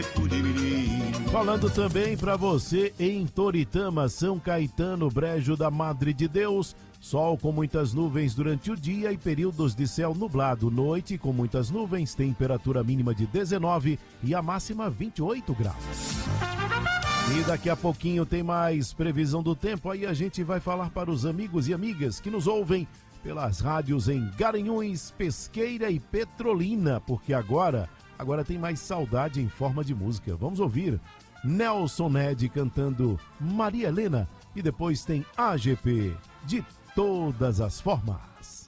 Falando também para você em Toritama, São Caetano, Brejo da Madre de Deus. Sol com muitas nuvens durante o dia e períodos de céu nublado. Noite com muitas nuvens, temperatura mínima de 19 e a máxima 28 graus. E daqui a pouquinho tem mais previsão do tempo. Aí a gente vai falar para os amigos e amigas que nos ouvem pelas rádios em Garanhuns, Pesqueira e Petrolina, porque agora tem mais saudade em forma de música. Vamos ouvir Nelson Ned cantando Maria Helena e depois tem AGP, De Todas as Formas.